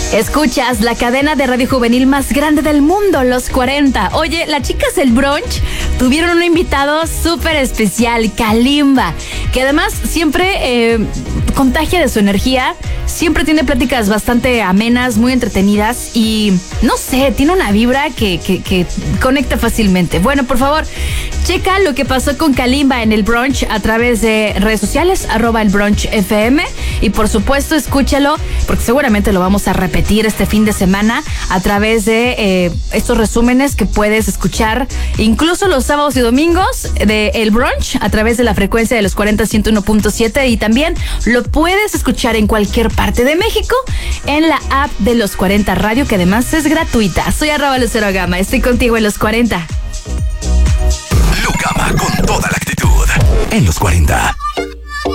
Escuchas la cadena de radio juvenil más grande del mundo, Los 40. Oye, las chicas del brunch tuvieron un invitado súper especial, Kalimba, que además siempre contagia de su energía, siempre tiene pláticas bastante amenas, muy entretenidas y, no sé, tiene una vibra que conecta fácilmente. Bueno, por favor, checa lo que pasó con Kalimba en el brunch a través de redes sociales, @elbrunchfm, y por supuesto escúchalo, porque seguramente lo vamos a repetir este fin de semana a través de estos resúmenes que puedes escuchar incluso los sábados y domingos de El Brunch a través de la frecuencia de los 40 101.7, y también lo puedes escuchar en cualquier parte de México en la app de Los 40 Radio, que además es gratuita. Soy @Lucero Gama, estoy contigo en Los 40. Lu Gama con toda la actitud en Los 40.